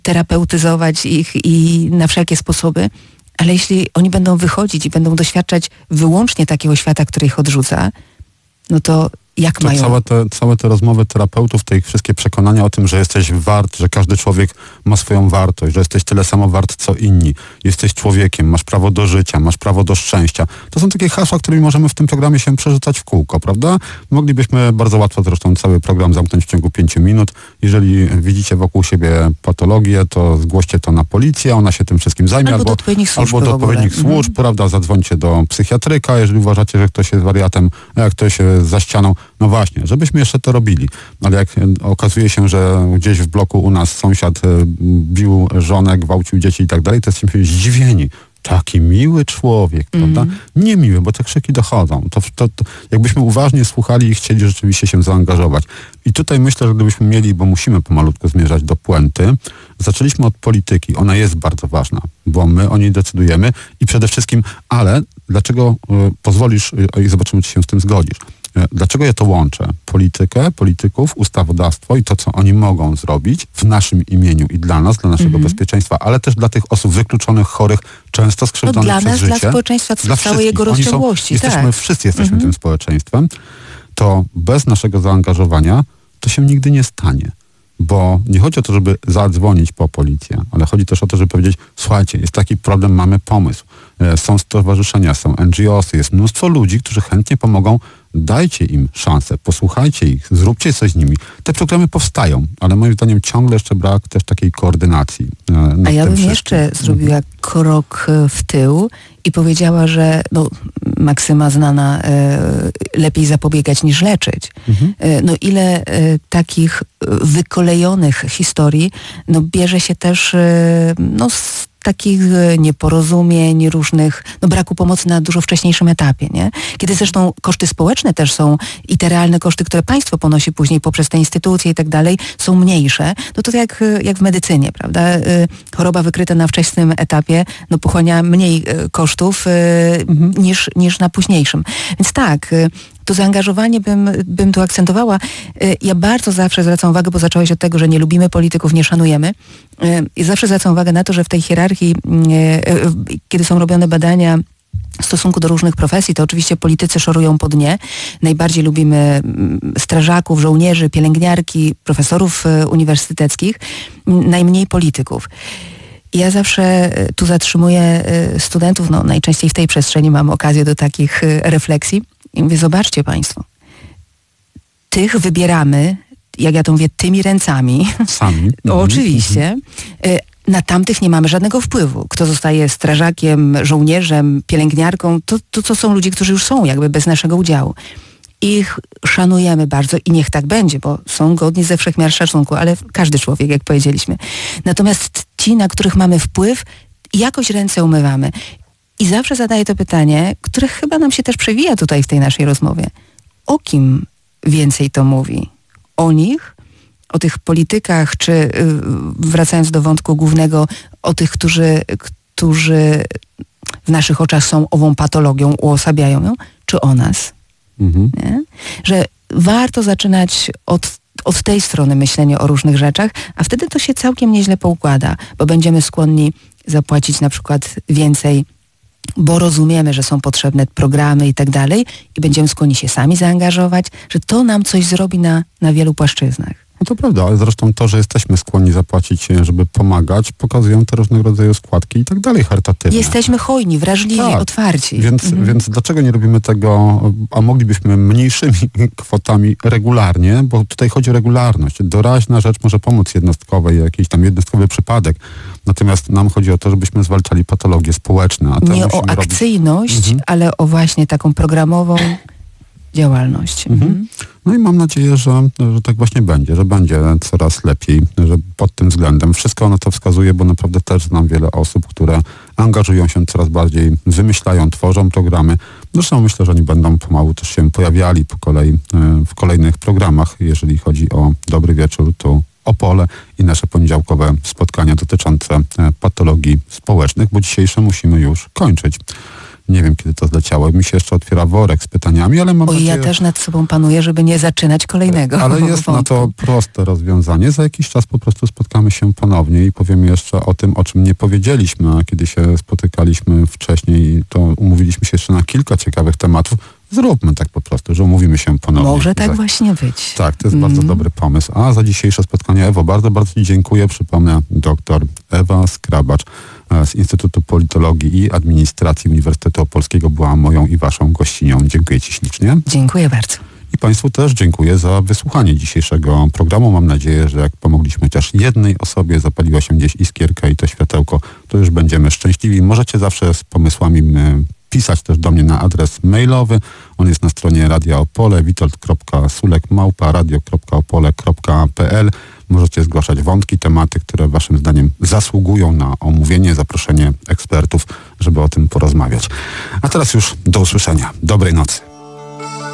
terapeutyzować ich i na wszelkie sposoby, ale jeśli oni będą wychodzić i będą doświadczać wyłącznie takiego świata, który ich odrzuca, no to jak to mają... Całe te rozmowy terapeutów, te ich wszystkie przekonania o tym, że jesteś wart, że każdy człowiek ma swoją wartość, że jesteś tyle samo wart co inni, jesteś człowiekiem, masz prawo do życia, masz prawo do szczęścia. To są takie hasła, którymi możemy w tym programie się przerzucać w kółko, prawda? Moglibyśmy bardzo łatwo zresztą cały program zamknąć w ciągu 5 minut. Jeżeli widzicie wokół siebie patologię, to zgłoście to na policję, ona się tym wszystkim zajmie. Albo do odpowiednich służb. Albo do odpowiednich służb, prawda? Zadzwońcie do psychiatryka, jeżeli uważacie, że ktoś jest wariatem, a jak ktoś za ścianą. No właśnie, żebyśmy jeszcze to robili. Ale jak okazuje się, że gdzieś w bloku u nas sąsiad bił żonę, gwałcił dzieci i tak dalej, to jesteśmy zdziwieni. Taki miły człowiek, prawda? Niemiły, bo te krzyki dochodzą. To jakbyśmy uważnie słuchali i chcieli rzeczywiście się zaangażować. I tutaj myślę, że gdybyśmy mieli, bo musimy pomalutku zmierzać do puenty, zaczęliśmy od polityki. Ona jest bardzo ważna, bo my o niej decydujemy i przede wszystkim, ale dlaczego pozwolisz i zobaczymy, czy się z tym zgodzisz. Dlaczego ja to łączę? Politykę, polityków, ustawodawstwo i to, co oni mogą zrobić w naszym imieniu i dla nas, dla naszego bezpieczeństwa, ale też dla tych osób wykluczonych, chorych, często skrzywdzonych przez życie. Dla społeczeństwa, dla całej jego rozciągłości. Wszyscy jesteśmy tym społeczeństwem. To bez naszego zaangażowania to się nigdy nie stanie. Bo nie chodzi o to, żeby zadzwonić po policję, ale chodzi też o to, żeby powiedzieć, słuchajcie, jest taki problem, mamy pomysł. Są stowarzyszenia, są NGOs-y, jest mnóstwo ludzi, którzy chętnie pomogą. Dajcie im szansę, posłuchajcie ich, zróbcie coś z nimi. Te programy powstają, ale moim zdaniem ciągle jeszcze brak też takiej koordynacji. A ja bym jeszcze zrobiła krok w tył i powiedziała, że maksyma znana, lepiej zapobiegać niż leczyć. No ile takich wykolejonych historii bierze się też z takich nieporozumień, różnych, braku pomocy na dużo wcześniejszym etapie, nie? Kiedy zresztą koszty społeczne też są i te realne koszty, które państwo ponosi później poprzez te instytucje i tak dalej, są mniejsze. No to jak w medycynie, prawda? Choroba wykryta na wczesnym etapie, pochłania mniej kosztów niż na późniejszym. Więc tak, to zaangażowanie bym tu akcentowała. Ja bardzo zawsze zwracam uwagę, bo zacząłeś od tego, że nie lubimy polityków, nie szanujemy. I zawsze zwracam uwagę na to, że w tej hierarchii, kiedy są robione badania w stosunku do różnych profesji, to oczywiście politycy szorują po dnie. Najbardziej lubimy strażaków, żołnierzy, pielęgniarki, profesorów uniwersyteckich, najmniej polityków. Ja zawsze tu zatrzymuję studentów, najczęściej w tej przestrzeni mam okazję do takich refleksji. I mówię, zobaczcie państwo, tych wybieramy, jak ja to mówię, tymi ręcami. Sami. Oczywiście. Na tamtych nie mamy żadnego wpływu. Kto zostaje strażakiem, żołnierzem, pielęgniarką, to są ludzie, którzy już są jakby bez naszego udziału. Ich szanujemy bardzo i niech tak będzie, bo są godni ze wszechmiar szacunku, ale każdy człowiek, jak powiedzieliśmy. Natomiast ci, na których mamy wpływ, jakoś ręce umywamy. I zawsze zadaję to pytanie, które chyba nam się też przewija tutaj w tej naszej rozmowie. O kim więcej to mówi? O nich? O tych politykach, czy wracając do wątku głównego, o tych, którzy w naszych oczach są ową patologią, uosabiają ją, czy o nas? Nie? Że warto zaczynać od tej strony myślenia o różnych rzeczach, a wtedy to się całkiem nieźle poukłada, bo będziemy skłonni zapłacić na przykład więcej, bo rozumiemy, że są potrzebne programy i tak dalej i będziemy skłonni się sami zaangażować, że to nam coś zrobi na wielu płaszczyznach. No to prawda, ale zresztą to, że jesteśmy skłonni zapłacić, żeby pomagać, pokazują te różnego rodzaju składki i tak dalej charytatywne. Jesteśmy hojni, wrażliwi, otwarci. Więc dlaczego nie robimy tego, a moglibyśmy mniejszymi kwotami regularnie, bo tutaj chodzi o regularność. Doraźna rzecz może pomóc jednostkowej, jakiś tam jednostkowy przypadek. Natomiast nam chodzi o to, żebyśmy zwalczali patologie społeczne. A nie o akcyjność, ale o właśnie taką programową działalność. No i mam nadzieję, że tak właśnie będzie, że będzie coraz lepiej, że pod tym względem. Wszystko na to wskazuje, bo naprawdę też znam wiele osób, które angażują się coraz bardziej, wymyślają, tworzą programy. Zresztą myślę, że oni będą pomału też się pojawiali po kolei w kolejnych programach, jeżeli chodzi o Dobry Wieczór, tu Opole i nasze poniedziałkowe spotkania dotyczące patologii społecznych, bo dzisiejsze musimy już kończyć. Nie wiem, kiedy to zleciało. Mi się jeszcze otwiera worek z pytaniami, ale mam nadzieję... Ja też nad sobą panuję, żeby nie zaczynać kolejnego. Ale jest na to proste rozwiązanie. Za jakiś czas po prostu spotkamy się ponownie i powiemy jeszcze o tym, o czym nie powiedzieliśmy, a kiedy się spotykaliśmy wcześniej, to umówiliśmy się jeszcze na kilka ciekawych tematów. Zróbmy tak po prostu, że umówimy się ponownie. Może tak właśnie być. Tak, to jest bardzo dobry pomysł. A za dzisiejsze spotkanie, Ewo, bardzo, bardzo Ci dziękuję. Przypomnę, dr Ewa Skrabacz z Instytutu Politologii i Administracji Uniwersytetu Opolskiego była moją i Waszą gościnią. Dziękuję Ci ślicznie. Dziękuję bardzo. I Państwu też dziękuję za wysłuchanie dzisiejszego programu. Mam nadzieję, że jak pomogliśmy chociaż jednej osobie, zapaliła się gdzieś iskierka i to światełko, to już będziemy szczęśliwi. Możecie zawsze z pomysłami pisać też do mnie na adres mailowy. On jest na stronie Radia Opole, witold.sulek@radio.opole.pl. Możecie zgłaszać wątki, tematy, które Waszym zdaniem zasługują na omówienie, zaproszenie ekspertów, żeby o tym porozmawiać. A teraz już do usłyszenia. Dobrej nocy.